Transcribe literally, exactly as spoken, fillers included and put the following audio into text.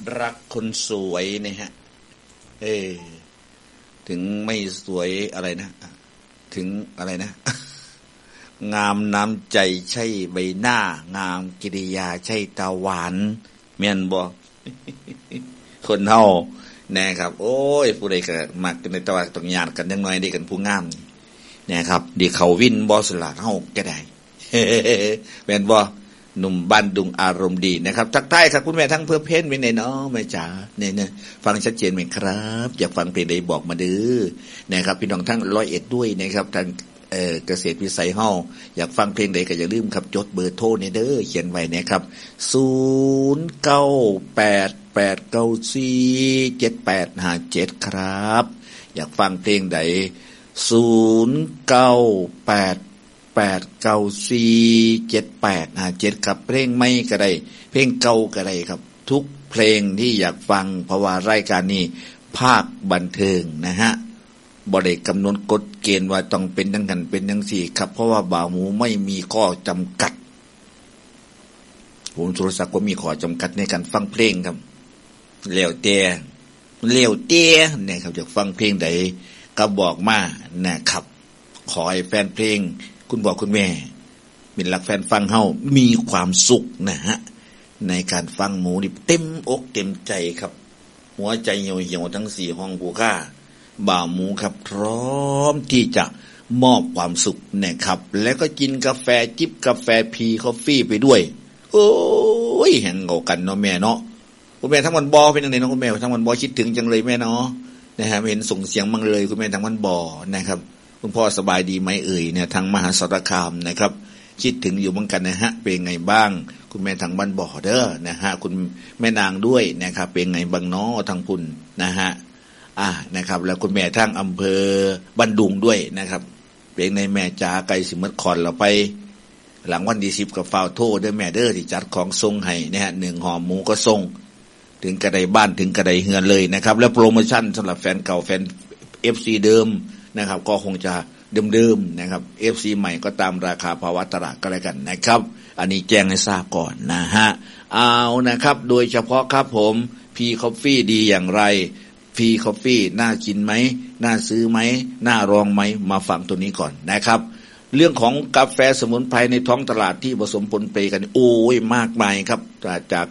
รักคนสวยนะฮะเออถึงไม่สวยอะไรนะถึงอะไรนะ งามน้ำใจใช่ใบหน้างามกิริยาใช่ตาหวานแม่นบ่ คนเฮาแน่ครับโอ้ยผู้ใดก็มักกันในตะวันต้องญาติกันจังหน่อยได้กันผู้งามนี่นะครับดีเขาวินบ่สลาดเฮาก็ได้ แม่นบ่หนุ่มบ้านดุงอารมณ์ดีนะครับทักทายครับคุณแม่ทั้งเพื่อเพ้นไว้ในเนาะแม่จ๋าเนี่ยๆฟังชัดเจนไหมครับอยากฟังเพลงใดบอกมาเด้อนะครับพี่น้องทั้งร้อยเอ็ดด้วยนะครับทางเอ่อเกษตรวิสัยเฮาอยากฟังเพลงใดก็อย่าลืมครับจดเบอร์โทรนี่เด้อเขียนไว้นะครับศูนย์ เก้า แปด แปด เก้า สี่ เจ็ด แปด ห้า เจ็ดครับอยากฟังเพลงใดศูนย์ เก้า แปด แปด เก้า สี่ เจ็ด แปด ห้า เจ็ดครับเพลงใหม่ก็ได้เพลงเก่าก็ได้ครับทุกเพลงที่อยากฟังเพราะว่ารายการนี้ภาคบันเทิงนะฮะบ่ได้กำหนดกฎเกณฑ์ว่าต้องเป็นจังนั้นเป็นจังซี่ครับเพราะว่าบ่าวหมูไม่มีข้อจำกัดผมสุรศักดิ์ก็มีข้อจำกัดในการฟังเพลงครับแล้วแต่แล้วแต่เนี่ยครับอยากฟังเพลงใดก็บอกมานะครับขอให้แฟนเพลงคุณบอกคุณแม่เป็นรักแฟนฟังเฮามีความสุขนะฮะในการฟังหมูนี่เต็มอกเต็มใจครับหัวใจเหี่ยวๆทั้งสี่ห้องผู้ค่าบ่าวหมูครับพร้อมที่จะมอบความสุขนะครับแล้วก็กินกาแฟจิบกาแฟพีคอฟฟี่ไปด้วยโอ้ยแห่งเงากันเนาะแม่เนาะคุณแม่ทั้งวันบอเป็นยังไงเนาะคุณแม่ทั้งวันบอคิดถึงจังเลยแม่เนาะนะฮะไม่เห็นส่งเสียงมั่งเลยคุณแม่ทั้งวันบอนะครับคุณพ่อสบายดีไหมเอ่ยเนี่ยทางมหาสารคามนะครับคิดถึงอยู่เหมือนกันนะฮะเป็นไงบ้างคุณแม่ทางบ้านบ่อเด้อนะฮะคุณแม่นางด้วยนะครับเป็นไงบ้างเนาะทางคุณนะฮะอ่ะนะครับแล้วคุณแม่ทางอำเภอบ้านดุงด้วยนะครับเป็นในแม่จ๋าไก่สิมดคอนเราไปหลังวันที่สิบกับฟาวโทเด้อแม่เด้อที่จัดของทรงให้นะฮะหนึ่งห่อหมูก็ส่งถึงกระไดบ้านถึงกระไดเฮือนเลยนะครับแล้วโปรโมชั่นสำหรับแฟนเก่าแฟน เอฟ ซี เดิมนะครับก็คงจะเดิมๆนะครับ เอฟ ซี ใหม่ก็ตามราคาภาวะตลาดก็แล้วกันนะครับอันนี้แจ้งให้ทราบก่อนนะฮะเอานะครับโดยเฉพาะครับผมพีคอฟฟี่ดีอย่างไรพีคอฟฟี่น่ากินไหมน่าซื้อไหมน่าลองไหมมาฟังตัวนี้ก่อนนะครับเรื่องของกาแฟสมุนไพรในท้องตลาดที่ผสมปนเปกันโอ้ยมากมายครับจาก